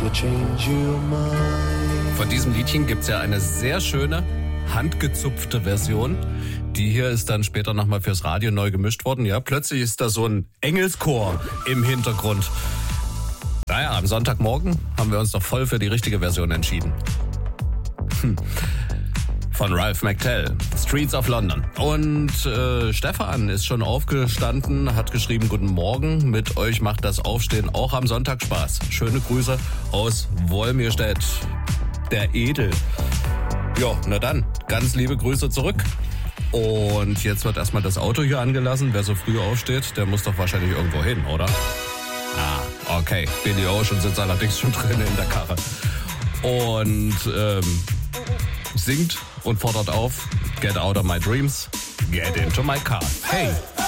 you change your mind. Von diesem Liedchen gibt's ja eine sehr schöne, handgezupfte Version. Die hier ist dann später nochmal fürs Radio neu gemischt worden. Ja, plötzlich ist da so ein Engelschor im Hintergrund. Naja, am Sonntagmorgen haben wir uns doch voll für die richtige Version entschieden. Von Ralph McTell, Streets of London. Und Stefan ist schon aufgestanden, hat geschrieben, guten Morgen, mit euch macht das Aufstehen auch am Sonntag Spaß. Schöne Grüße aus Wolmirstedt, der Edel. Ja, na dann, ganz liebe Grüße zurück. Und jetzt wird erstmal das Auto hier angelassen. Wer so früh aufsteht, der muss doch wahrscheinlich irgendwo hin, oder? Ah, okay. Billy Ocean sitzt allerdings schon drin in der Karre. Und singt und fordert auf, get out of my dreams, get into my car. Hey!